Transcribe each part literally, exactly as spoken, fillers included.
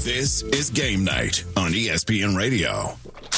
This is Game Night on E S P N Radio.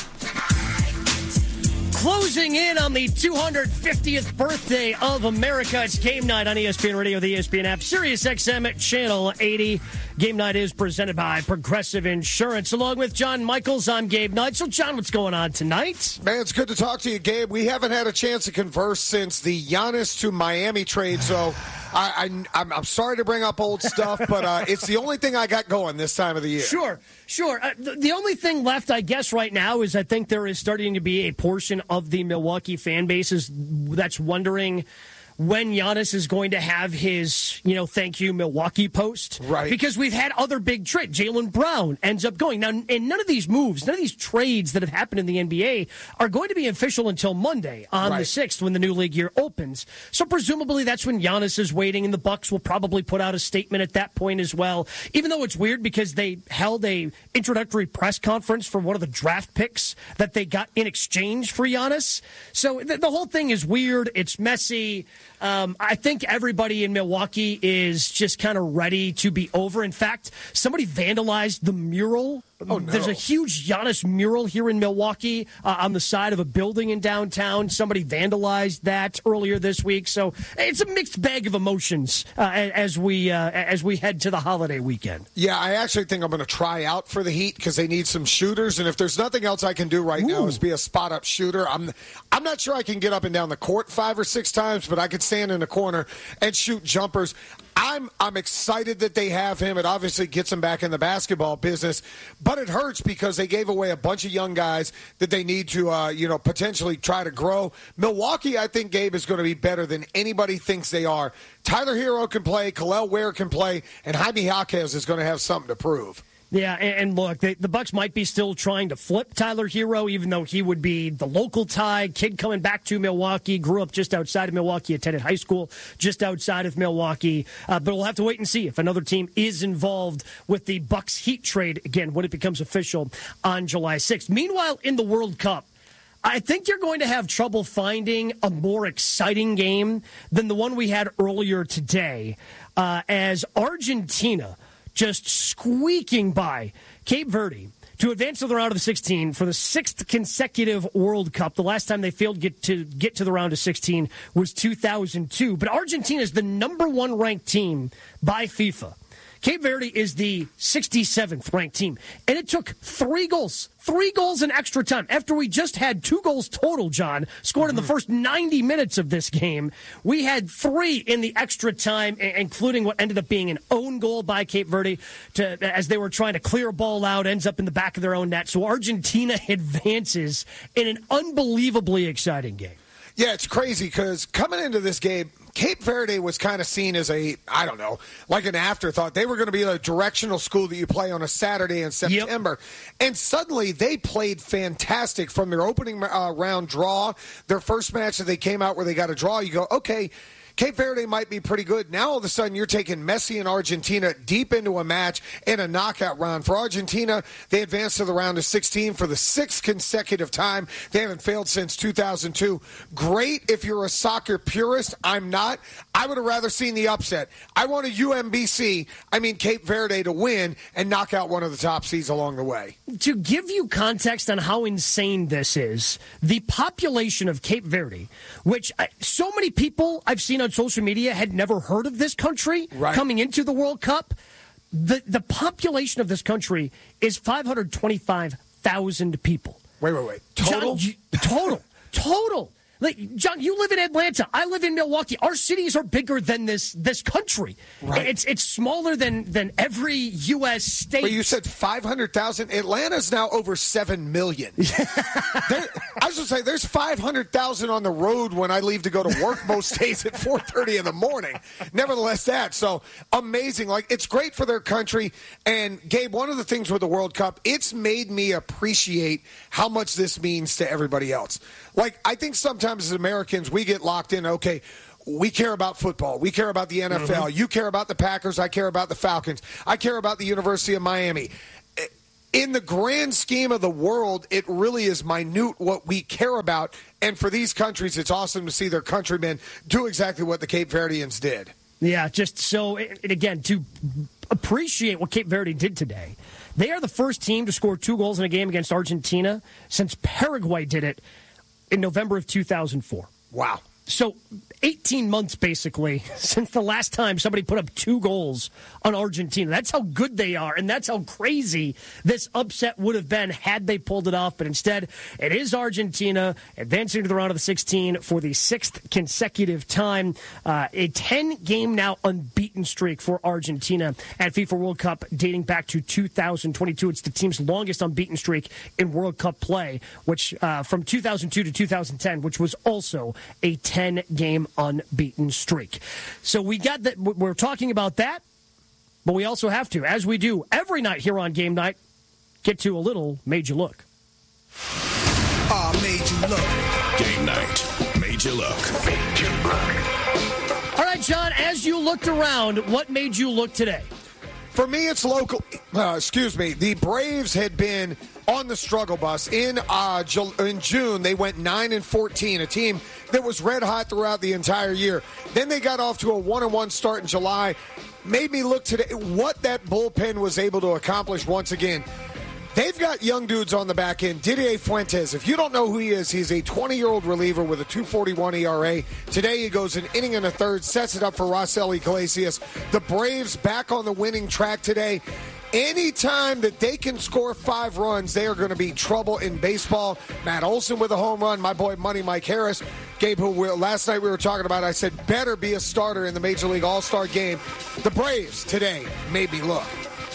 Closing in on the two hundred fiftieth birthday of America. It's Game Night on E S P N Radio, the E S P N app, Sirius X M at Channel eighty. Game Night is presented by Progressive Insurance. Along with John Michaels, I'm Gabe Knight. So, John, what's going on tonight? Man, it's good to talk to you, Gabe. We haven't had a chance to converse since the Giannis to Miami trade, so I, I, I'm, I'm sorry to bring up old stuff, but uh, it's the only thing I got going this time of the year. Sure, sure. Uh, the, the only thing left, I guess, right now is I think there is starting to be a portion of the Milwaukee fan base is, that's wondering when Giannis is going to have his, you know, thank you, Milwaukee post. Right. Because we've had other big trades. Jaylen Brown ends up going. Now, and none of these moves, none of these trades that have happened in the N B A are going to be official until Monday on right. the sixth when the new league year opens. So presumably that's when Giannis is waiting, and the Bucks will probably put out a statement at that point as well. Even though it's weird because they held a introductory press conference for one of the draft picks that they got in exchange for Giannis. So the, the whole thing is weird. It's messy. Um, I think everybody in Milwaukee is just kind of ready to be over. In fact, somebody vandalized the mural. Oh, no. There's a huge Giannis mural here in Milwaukee uh, on the side of a building in downtown. Somebody vandalized that earlier this week. So it's a mixed bag of emotions uh, as we uh, as we head to the holiday weekend. Yeah, I actually think I'm going to try out for the Heat because they need some shooters. And if there's nothing else I can do right Ooh. now is be a spot-up shooter. I'm I'm not sure I can get up and down the court five or six times, but I could stand in the corner and shoot jumpers. I'm I'm excited that they have him. It obviously gets him back in the basketball business, but it hurts because they gave away a bunch of young guys that they need to, uh, you know, potentially try to grow. Milwaukee, I think, Gabe, is going to be better than anybody thinks they are. Tyler Hero can play, Khalil Ware can play, and Jaime Jaquez is going to have something to prove. Yeah, and, and look, they, the Bucks might be still trying to flip Tyler Hero, even though he would be the local tie, kid coming back to Milwaukee, grew up just outside of Milwaukee, attended high school just outside of Milwaukee. Uh, but we'll have to wait and see if another team is involved with the Bucks Heat trade, again, when it becomes official on July sixth. Meanwhile, in the World Cup, I think you're going to have trouble finding a more exciting game than the one we had earlier today, uh, as Argentina just squeaking by Cape Verde to advance to the round of the sixteen for the sixth consecutive World Cup. The last time they failed get to get to the round of sixteen was two thousand two. But Argentina is the number one ranked team by FIFA. Cape Verde is the sixty-seventh ranked team. And it took three goals, three goals in extra time. After we just had two goals total, John, scored mm-hmm. in the first ninety minutes of this game. We had three in the extra time, including what ended up being an own goal by Cape Verde to, as they were trying to clear a ball out, ends up in the back of their own net. So Argentina advances in an unbelievably exciting game. Yeah, it's crazy because coming into this game, Cape Verde was kind of seen as a, I don't know, like an afterthought. They were going to be a directional school that you play on a Saturday in September. Yep. And suddenly they played fantastic from their opening uh, round draw. Their first match that they came out where they got a draw, you go, okay, Cape Verde might be pretty good. Now, all of a sudden, you're taking Messi and Argentina deep into a match in a knockout round. For Argentina, they advanced to the round of sixteen for the sixth consecutive time. They haven't failed since two thousand two. Great if you're a soccer purist. I'm not. I would have rather seen the upset. I want a U M B C, I mean Cape Verde, to win and knock out one of the top seeds along the way. To give you context on how insane this is, the population of Cape Verde, which I, so many people I've seen on social media had never heard of this country right. coming into the World Cup. The the population of this country is five hundred twenty-five thousand people. Wait, wait, wait. Total? John, total. Total. Like, John, you live in Atlanta. I live in Milwaukee. Our cities are bigger than this this country. Right. It's it's smaller than, than every U S state. But you said five hundred thousand. Atlanta's now over seven million. there, I was going to say, there's five hundred thousand on the road when I leave to go to work most days at four thirty in the morning. Nevertheless, that. So, amazing. Like, it's great for their country. And, Gabe, one of the things with the World Cup, it's made me appreciate how much this means to everybody else. Like, I think sometimes as Americans, we get locked in, okay, we care about football. We care about the N F L. Mm-hmm. You care about the Packers. I care about the Falcons. I care about the University of Miami. In the grand scheme of the world, it really is minute what we care about. And for these countries, it's awesome to see their countrymen do exactly what the Cape Verdeans did. Yeah, just so, and again, to appreciate what Cape Verde did today, They are the first team to score two goals in a game against Argentina since Paraguay did it in November of two thousand four. Wow. So eighteen months, basically, since the last time somebody put up two goals on Argentina. That's how good they are, and that's how crazy this upset would have been had they pulled it off. But instead, it is Argentina advancing to the round of the sixteen for the sixth consecutive time. Uh, a ten-game now unbeaten streak for Argentina at FIFA World Cup dating back to two thousand twenty-two. It's the team's longest unbeaten streak in World Cup play, which uh, from two thousand two to two thousand ten, which was also a ten-game unbeaten streak. So we got that. We're talking about that, but we also have to, as we do every night here on Game Night, get to a little Made You Look. Ah, uh, Made You Look. Game Night. Made You Look. Made You Look. All right, John, as you looked around, what made you look today? For me, it's local. Uh, excuse me. The Braves had been on the struggle bus in uh, in June. They went nine and fourteen, a team that was red hot throughout the entire year. Then they got off to a one and one start in July. Made me look today what that bullpen was able to accomplish once again. They've got young dudes on the back end. Didier Fuentes, if you don't know who he is, he's a twenty-year-old reliever with a two forty-one E R A. Today he goes an inning and a third, sets it up for Raisel Iglesias. The Braves back on the winning track today. Anytime that they can score five runs, they are going to be trouble in baseball. Matt Olson with a home run. My boy Money Mike Harris. Gabe, who we, last night we were talking about, I said better be a starter in the Major League All-Star game. The Braves today made me look.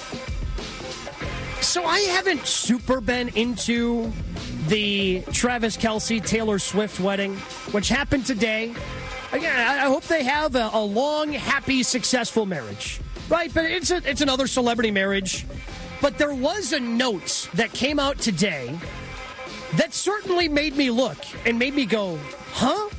So I haven't super been into the Travis Kelce, Taylor Swift wedding, which happened today. Again, I hope they have a, a long, happy, successful marriage. Right, but it's a, it's another celebrity marriage. But there was a note that came out today that certainly made me look and made me go, huh?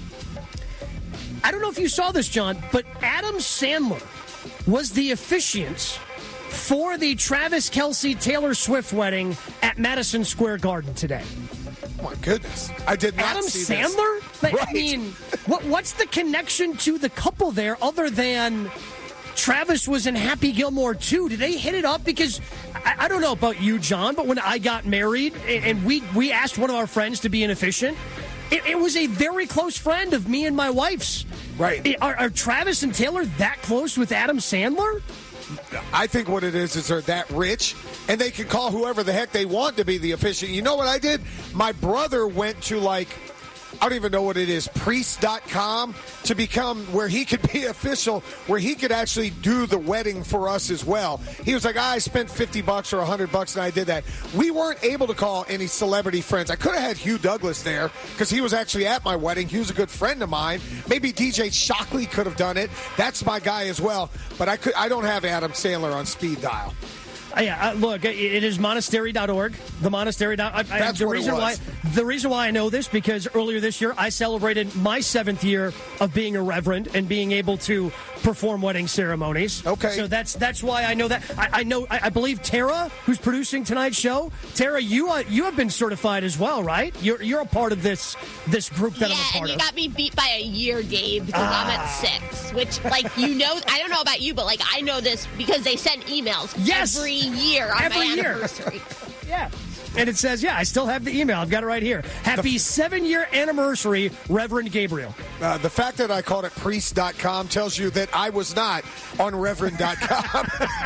I don't know if you saw this, John, but Adam Sandler was the officiant for the Travis Kelce Taylor Swift wedding at Madison Square Garden today. Oh my goodness. I did not Adam see Sandler? this. Right. I mean, what, what's the connection to the couple there other than Travis was in Happy Gilmore too? Did they hit it up? Because I, I don't know about you, John, but when I got married and, and we, we asked one of our friends to be an officiant, it, it was a very close friend of me and my wife's. Right. Are, are Travis and Taylor that close with Adam Sandler? I think what it is is they're that rich, and they can call whoever the heck they want to be the officiant. You know what I did? My brother went to, like, I don't even know what it is, priest dot com, to become where he could be official, where he could actually do the wedding for us as well. He was like, ah, I spent fifty bucks or one hundred bucks, and I did that. We weren't able to call any celebrity friends. I could have had Hugh Douglas there because he was actually at my wedding. He was a good friend of mine. Maybe D J Shockley could have done it. That's my guy as well. But I could. I don't have Adam Sandler on speed dial. Uh, yeah, uh, look, it is monastery dot org. The monastery. I, That's the what reason it was. why the reason why I know this because earlier this year I celebrated my seventh year of being a reverend and being able to perform wedding ceremonies. Okay, so that's that's why I know that. I, I know. I, I believe Tara, who's producing tonight's show, Tara, you uh, you have been certified as well, right? You're you're a part of this this group that yeah, I'm a part and you of. got me beat by a year, Gabe, because ah. I'm at six. Which, like, you know, I don't know about you, but like I know this because they send emails yes. every year on every my year. anniversary. Yeah. And it says, yeah, I still have the email. I've got it right here. Happy seven-year anniversary, Reverend Gabriel. Uh, the fact that I called it priest dot com tells you that I was not on reverend dot com.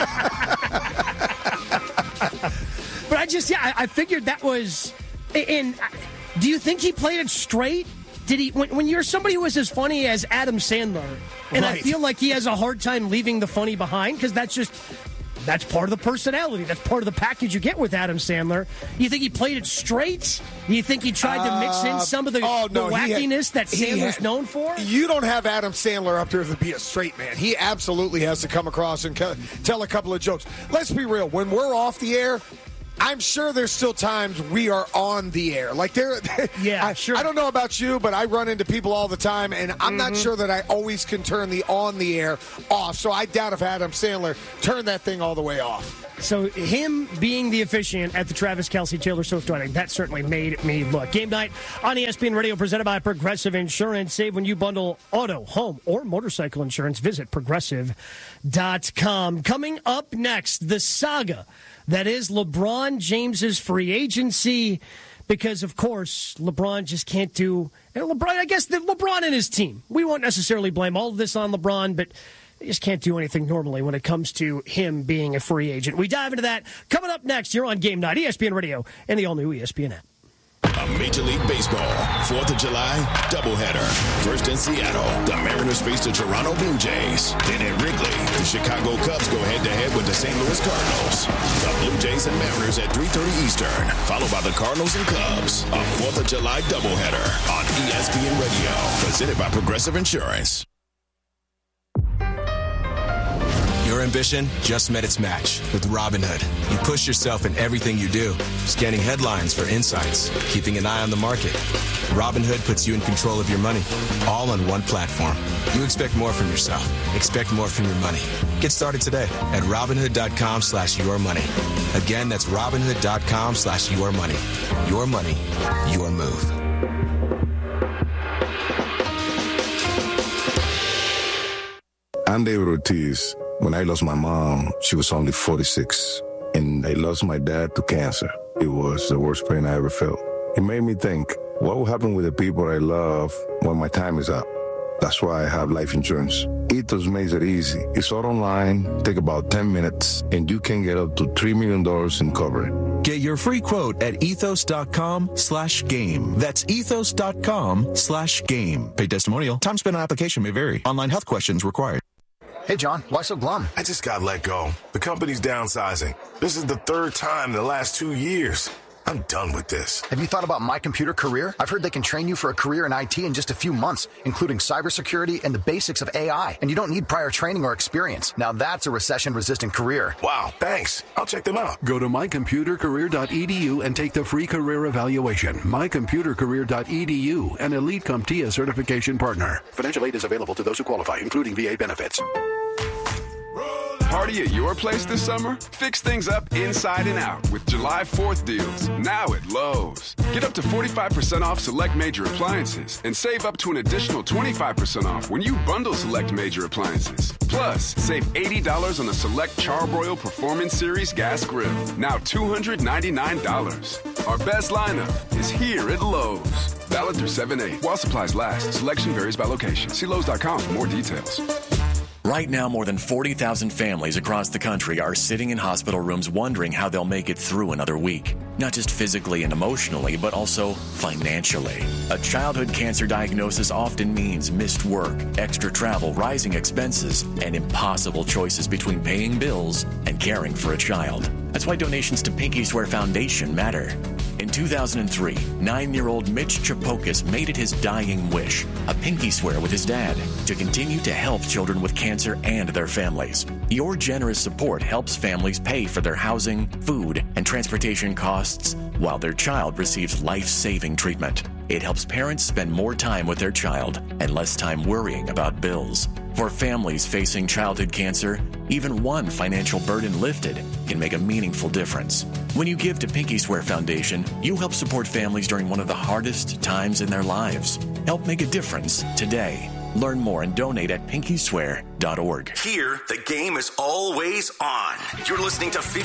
But I just, yeah, I, I figured that was, and do you think he played it straight? Did he, when, when you're somebody who is as funny as Adam Sandler, and right. I feel like he has a hard time leaving the funny behind, because that's just, that's part of the personality. That's part of the package you get with Adam Sandler. You think he played it straight? Do you think he tried to mix in some of the, uh, oh, no, the wackiness had, that Sandler's had, known for? You don't have Adam Sandler up there to be a straight man. He absolutely has to come across and co- tell a couple of jokes. Let's be real. When we're off the air, I'm sure there's still times we are on the air. Like there, yeah, I, sure. I don't know about you, but I run into people all the time, and I'm mm-hmm. not sure that I always can turn the on the air off. So I doubt if Adam Sandler turned that thing all the way off. So him being the officiant at the Travis Kelce Taylor Swift wedding, that certainly made me look. Game Night on E S P N Radio presented by Progressive Insurance. Save when you bundle auto, home, or motorcycle insurance. Visit progressive dot com. Coming up next, the saga That is LeBron James's free agency because, of course, LeBron just can't do – LeBron. I guess the LeBron and his team. We won't necessarily blame all of this on LeBron, but they just can't do anything normally when it comes to him being a free agent. We dive into that coming up next. You're on Game Night, E S P N Radio, and the all-new E S P N app. A Major League Baseball fourth of July doubleheader. First in Seattle, the Mariners face the Toronto Blue Jays. Then at Wrigley, the Chicago Cubs go head-to-head with the Saint Louis Cardinals. The Blue Jays and Mariners at three thirty Eastern, followed by the Cardinals and Cubs. A fourth of July doubleheader on E S P N Radio, presented by Progressive Insurance. Your ambition just met its match with Robinhood. You push yourself in everything you do, scanning headlines for insights, keeping an eye on the market. Robinhood puts you in control of your money, all on one platform. You expect more from yourself. Expect more from your money. Get started today at Robinhood.com slash your money. Again, that's Robinhood.com slash your money. Your money, your move. I'm David Ortiz. When I lost my mom, she was only forty-six. And I lost my dad to cancer. It was the worst pain I ever felt. It made me think, what will happen with the people I love when my time is up? That's why I have life insurance. Ethos makes it easy. It's all online, take about ten minutes, and you can get up to three million dollars in coverage. Get your free quote at ethos.com slash game. That's ethos.com slash game. Paid testimonial. Time spent on application may vary. Online health questions required. Hey, John, why so glum? I just got let go. The company's downsizing. This is the third time in the last two years. I'm done with this. Have you thought about My Computer Career? I've heard they can train you for a career in I T in just a few months, including cybersecurity and the basics of A I. And you don't need prior training or experience. Now that's a recession-resistant career. Wow, thanks. I'll check them out. Go to my computer career dot e d u and take the free career evaluation. my computer career dot e d u, an Elite CompTIA certification partner. Financial aid is available to those who qualify, including V A benefits. Party at your place this summer? Fix things up inside and out with July fourth deals, now at Lowe's. Get up to forty-five percent off select major appliances and save up to an additional twenty-five percent off when you bundle select major appliances. Plus, save eighty dollars on the select Charbroil Performance Series gas grill, now two hundred ninety-nine dollars. Our best lineup is here at Lowe's. Valid through seven eight. While supplies last, selection varies by location. See Lowe's dot com for more details. Right now, more than forty thousand families across the country are sitting in hospital rooms wondering how they'll make it through another week. Not just physically and emotionally, but also financially. A childhood cancer diagnosis often means missed work, extra travel, rising expenses, and impossible choices between paying bills and caring for a child. That's why donations to Pinky Swear Foundation matter. In two thousand three, nine-year-old Mitch Chapokas made it his dying wish, a pinky swear with his dad, to continue to help children with cancer and their families. Your generous support helps families pay for their housing, food, and transportation costs while their child receives life-saving treatment. It helps parents spend more time with their child and less time worrying about bills. For families facing childhood cancer, even one financial burden lifted can make a meaningful difference. When you give to Pinky Swear Foundation, you help support families during one of the hardest times in their lives. Help make a difference today. Learn more and donate at pinky swear dot org. Here, the game is always on. You're listening to fifty